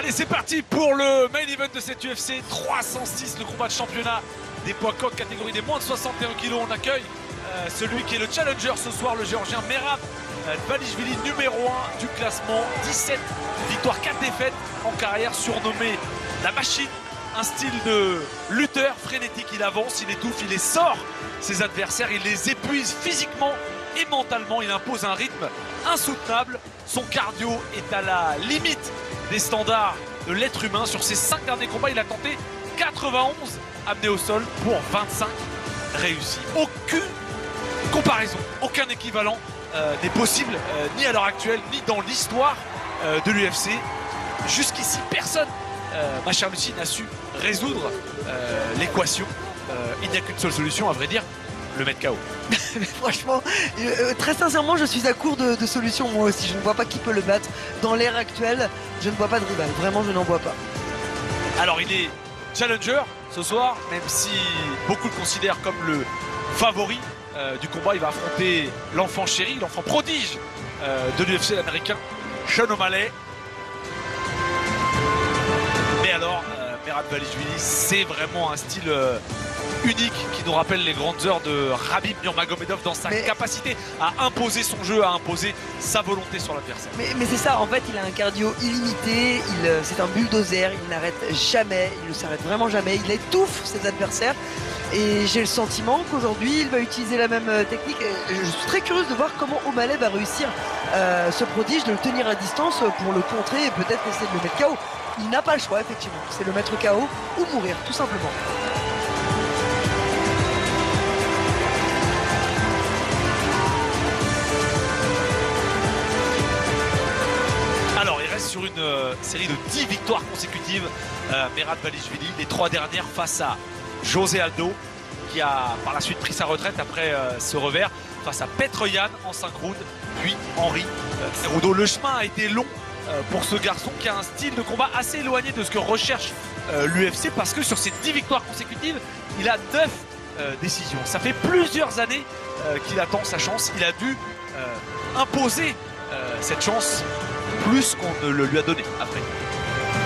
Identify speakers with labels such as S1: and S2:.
S1: Allez, c'est parti pour le main event de cette UFC 306, le combat de championnat des poids coqs catégorie des moins de 61 kg. On accueille celui qui est le challenger ce soir, le géorgien Merab Dvalishvili, numéro 1 du classement. 17 victoires, 4 défaites en carrière, surnommé la machine. Un style de lutteur frénétique, il avance, il étouffe, il les sort ses adversaires, il les épuise physiquement et mentalement. Il impose un rythme insoutenable. Son cardio est à la limite des standards de l'être humain. Sur ses 5 derniers combats, il a tenté 91 amenés au sol pour 25 réussis. Aucune comparaison, aucun équivalent n'est possible, ni à l'heure actuelle, ni dans l'histoire de l'UFC. Jusqu'ici, personne, ma chère Lucie, n'a su résoudre l'équation. Il n'y a qu'une seule solution, à vrai dire, le mettre KO.
S2: Mais franchement, très sincèrement, je suis à court de solutions moi aussi. Je ne vois pas qui peut le battre. Dans l'ère actuelle, je ne vois pas de rival. Vraiment, je n'en vois pas.
S1: Alors, il est challenger ce soir, même si beaucoup le considèrent comme le favori du combat. Il va affronter l'enfant chéri, l'enfant prodige de l'UFC, l'américain Sean O'Malley. Mais alors, Merab Dvalishvili, c'est vraiment un style unique qui nous rappelle les grandes heures de Khabib Nurmagomedov dans sa capacité à imposer son jeu, à imposer sa volonté sur l'adversaire.
S2: Mais c'est ça, en fait, il a un cardio illimité, c'est un bulldozer, il n'arrête jamais, il ne s'arrête vraiment jamais, il étouffe ses adversaires. Et j'ai le sentiment qu'aujourd'hui, il va utiliser la même technique. Et je suis très curieuse de voir comment O'Malley va réussir ce prodige, de le tenir à distance pour le contrer et peut-être essayer de le mettre KO. Il n'a pas le choix, effectivement. C'est le mettre KO ou mourir, tout simplement.
S1: Alors, il reste sur une série de 10 victoires consécutives. Merab Dvalishvili, les 3 dernières face à José Aldo, qui a par la suite pris sa retraite après ce revers, face à Petr Yan en 5 rounds, puis Henry Cejudo. Le chemin a été long pour ce garçon qui a un style de combat assez éloigné de ce que recherche l'UFC, parce que sur ces 10 victoires consécutives, il a 9 décisions. Ça fait plusieurs années qu'il attend sa chance. Il a dû imposer cette chance plus qu'on ne le lui a donné après.